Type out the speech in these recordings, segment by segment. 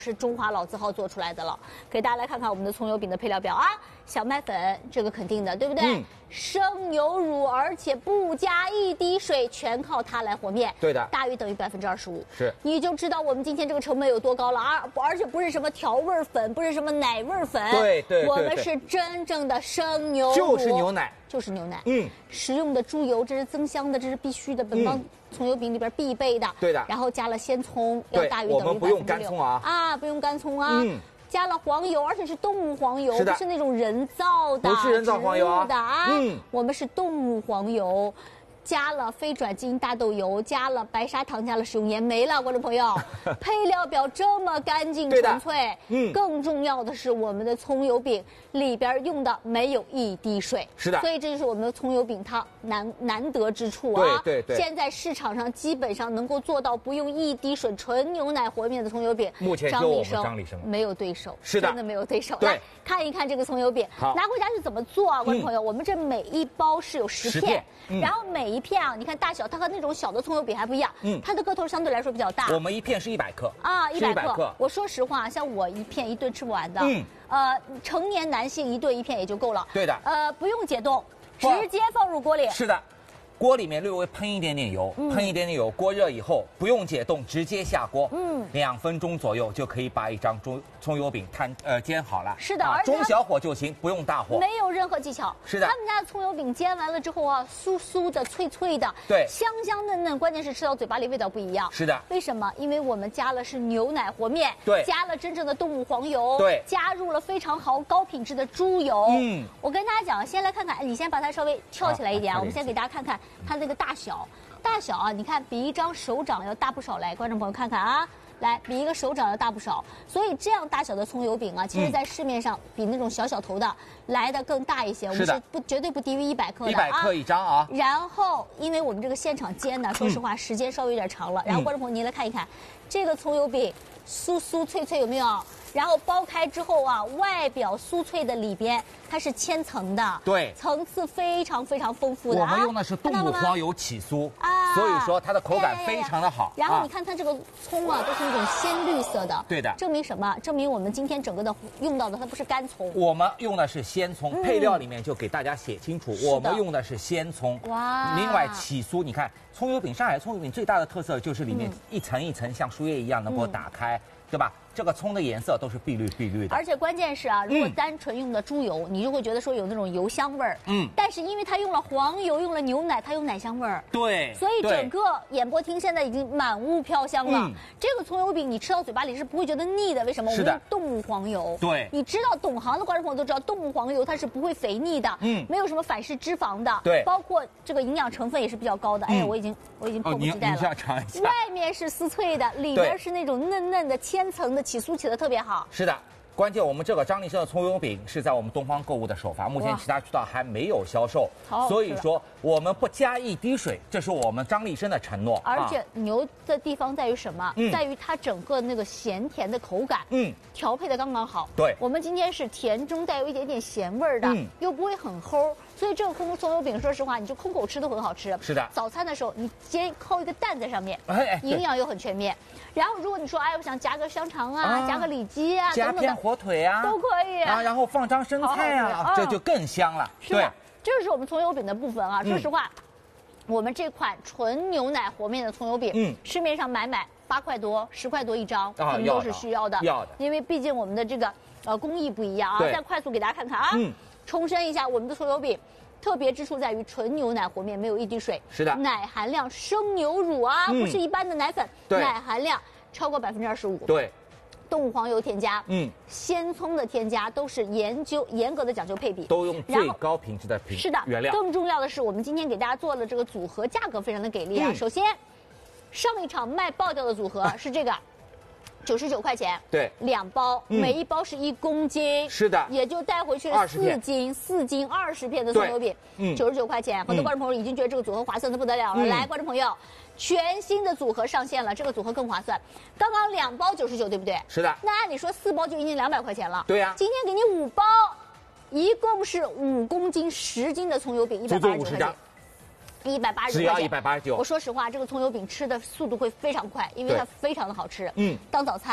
是中华老字号做出来的了，给大家来看看我们的葱油饼的配料表啊，小麦粉这个肯定的，对不对？生牛乳，而且不加一滴水，全靠它来和面。 对的， 大于等于25%。 是， 你就知道我们今天这个成本有多高了啊！而且不是什么调味粉，不是什么奶味粉， 对， 我们是真正的生牛乳， 就是牛奶。 就是牛奶，食用的猪油，这是增香的，这是必须的，本方葱油饼里边必备的。 对的。 然后加了鲜葱，要大于等于6%。 我们不用干葱啊。 啊，不用干葱啊。加了黄油，而且是动物黄油，不是那种人造的， 不是人造黄油啊。我们是动物黄油。加了非转基因大豆油，加了白砂糖，加了食用盐，没了，观众朋友。配料表这么干净纯粹，更重要的是我们的葱油饼里边用的没有一滴水， 是的， 所以这就是我们的葱油饼它难得之处啊。 对， 现在市场上基本上能够做到不用一滴水、纯牛奶和面的葱油饼， 目前就我们张立生没有对手， 是的， 真的没有对手。 对， 来看一看这个葱油饼，拿回家是怎么做啊，观众朋友？我们这每一包是有10片，然后每一片啊，你看大小，它和那种小的葱油饼还不一样，它的个头相对来说比较大。 我们一片是100克啊，100克。我说实话，像我一片一顿吃不完的，成年男性一顿1片也就够了。 对的， 不用解冻，直接放入锅里。 是的。锅里面略微喷一点点油，锅热以后不用解冻，直接下锅，2分钟左右就可以把一张葱油饼煎好了。 是的， 中小火就行，不用大火， 没有任何技巧。 是的， 他们家的葱油饼煎完了之后啊，酥酥的、脆脆的， 对， 香香嫩嫩，关键是吃到嘴巴里味道不一样。 是的， 为什么？因为我们加了是牛奶和面， 对， 加了真正的动物黄油， 对， 加入了非常高品质的猪油。我跟大家讲，先来看看，你先把它稍微翘起来一点啊，我们先给大家看看它这个大小啊，你看比一张手掌要大不少。来，观众朋友看看啊，来比一个手掌要大不少。所以这样大小的葱油饼啊，其实在市面上比那种小头的来的更大一些。我们是绝对不低于100克的啊 ，100克一张啊。 然后，因为我们这个现场煎呢，说实话时间稍微有点长了。然后观众朋友您来看一看，这个葱油饼酥酥脆脆有没有？然后剥开之后啊，外表酥脆的，里边它是千层的， 对， 层次非常丰富的。 我们用的是动物黄油起酥啊，所以说它的口感非常的好。 然后你看它这个葱啊，都是那种鲜绿色的， 对的， 证明什么？证明我们今天整个的用到的它不是干葱， 我们用的是鲜葱。配料里面就给大家写清楚，我们用的是鲜葱。 哇！ 另外起酥，你看葱油饼，上海葱油饼最大的特色就是里面一层一层像树叶一样能够打开，对吧？这个葱的颜色都是碧绿的， 而且关键是啊，如果单纯用的猪油，你就会觉得说有那种油香味儿。但是因为它用了黄油，用了牛奶，它有奶香味儿。 对， 所以整个演播厅现在已经满屋飘香了。这个葱油饼你吃到嘴巴里是不会觉得腻的，为什么？我们用动物黄油。 对， 你知道懂行的观众朋友都知道，动物黄油它是不会肥腻的，没有什么反式脂肪的。 对， 包括这个营养成分也是比较高的。哎呀，我已经迫不及待了。外面是酥脆的，里边是那种嫩嫩的千层的，起酥起的特别好。 是的，关键我们这个张立生的葱油饼是在我们东方购物的首发，目前其他渠道还没有销售，所以说我们不加一滴水，这是我们张立生的承诺。 而且牛的地方在于什么？在于它整个那个咸甜的口感，调配的刚刚好。 对， 我们今天是甜中带有一点点咸味的，又不会很齁。所以这个葱油饼，说实话，你就空口吃都很好吃。 是的， 早餐的时候你扣一个蛋在上面，营养又很全面。然后如果你说，哎，我想加个香肠啊，加个里脊啊， 加片火腿啊， 都可以啊。然后放张生菜啊，这就更香了。 对，这就是我们葱油饼的部分啊。说实话，我们这款纯牛奶和面的葱油饼，市面上买8块多、10块多一张，可能都是需要的。因为毕竟我们的这个工艺不一样啊。再快速给大家看看啊。重申一下，我们的葱油饼特别之处在于纯牛奶和面，没有一滴水。 是的， 奶含量生牛乳啊，不是一般的奶粉，奶含量超过25%。 对， 动物黄油添加，鲜葱的添加都是严格的讲究配比， 都用最高品质的原料。 更重要的是，我们今天给大家做了这个组合，价格非常的给力啊。首先，上一场卖爆掉的组合是这个。99块钱， 对 ，2包，每一包是1公斤， 是的， 也就带回去了4斤，20片的葱油饼，99块钱。很多观众朋友已经觉得这个组合划算的不得了了。来，观众朋友，全新的组合上线了，这个组合更划算。刚刚2包99，对不对？ 是的。 那按理说4包就已经200块钱了。 对呀。 今天给你5包，一共是5公斤10斤的葱油饼，189块钱。189， 只要189。 我说实话，这个葱油饼吃的速度会非常快，因为它非常的好吃。当早餐、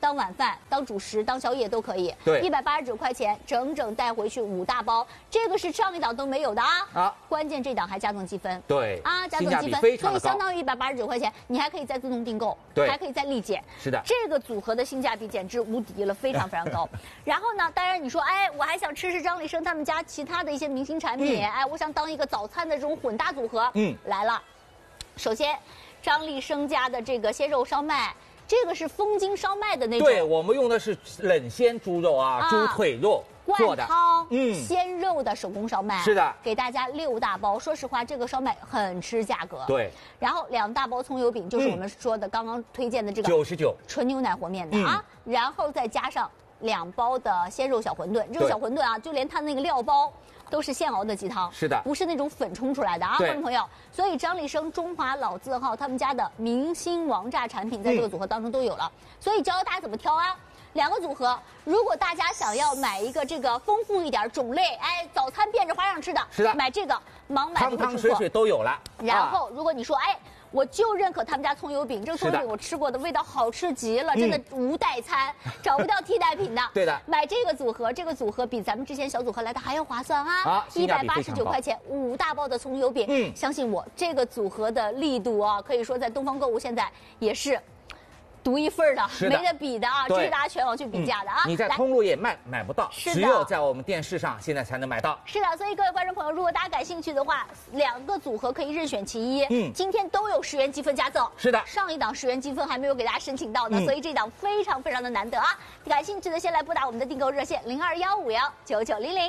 当晚饭、当主食、当宵夜都可以。 对 ，189块钱，整整带回去5大包，这个是上一档都没有的啊！ 啊， 关键这档还加赠积分。 对啊，加赠积分，所以相当于189块钱，你还可以再自动订购， 对， 还可以再立减。 是的， 这个组合的性价比简直无敌了，非常非常高。然后呢，当然你说，哎，我还想吃张立生他们家其他的一些明星产品，哎，我想当一个早餐的这种混搭组合，来了。首先，张立生家的这个鲜肉烧麦，这个是风筋烧麦的那种。 对，我们用的是冷鲜猪肉啊，猪腿肉做的， 灌汤，鲜肉的手工烧麦。 是的， 给大家6大包。说实话，这个烧麦很吃价格。 对。 然后2大包葱油饼，就是我们说的刚刚推荐的这个 99 纯牛奶和面的啊，然后再加上2包的鲜肉小馄饨。这个小馄饨啊，就连它那个料包都是现熬的鸡汤， 是的， 不是那种粉冲出来的啊，观众朋友。所以张立生、中华老字号他们家的明星王炸产品在这个组合当中都有了。所以教大家怎么挑啊，2个组合。如果大家想要买一个这个丰富一点种类，哎，早餐变着花样吃的， 是的， 买这个盲买不会出错， 汤汤水水都有了。 然后如果你说，哎。我就认可他们家葱油饼，这个葱油饼我吃过的，味道好吃极了，真的无代餐，找不到替代品的。 对的， 买这个组合，这个组合比咱们之前小组合来的还要划算啊！189块钱5大包的葱油饼，相信我，这个组合的力度啊，可以说在东方购物现在也是独一份的，没得比的啊！这是大家全网去比价的啊！ 你在通路也买不到，只有在我们电视上现在才能买到。 是的，所以各位观众朋友，如果大家感兴趣的话，2个组合可以任选其一。今天都有10元积分加赠。 是的， 上一档10元积分还没有给大家申请到呢，所以这档非常非常的难得啊！感兴趣的先来拨打我们的订购热线0215199900。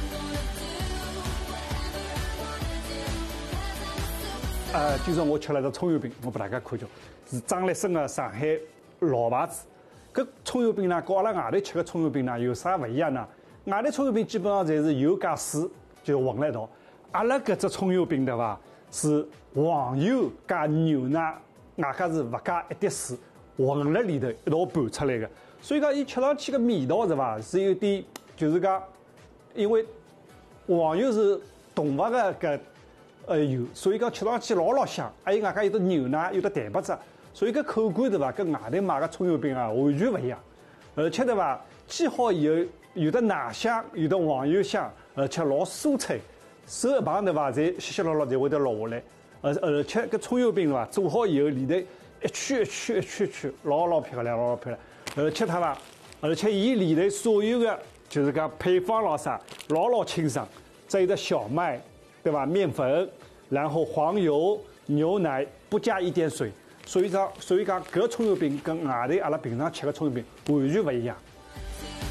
今朝我吃了个葱油饼，我给大家看叫，是张立生的上海老牌子。搿葱油饼呢，跟阿拉外头吃的葱油饼呢有啥勿一样呢？外头葱油饼基本上侪是油加水就混了一道，阿拉搿只葱油饼对伐？是黄油加牛奶，外加是勿加一滴水，混辣里头一道拌出来的。所以讲，伊吃上去个味道是伐？是有点就是讲，因为黄油是动物的搿。油，所以讲吃上去老香，还有外加有的牛奶，有的蛋白质，所以搿口感对伐？跟外头买个葱油饼啊完全勿一样。而且对伐？煎好以后有的奶香，有的黄油香，而且老酥脆，手一碰对伐？侪稀稀落落侪会得落下来。而且搿葱油饼对伐？做好以后里头一圈一圈一圈一圈，老漂亮，老漂亮。而且它伐？而且伊里头所有的就是讲配方咾啥，老清爽，再有的小麦。对吧？面粉，然后黄油、牛奶，不加一点水，所以讲，搿葱油饼跟外头阿拉平常吃的葱油饼完全不一样。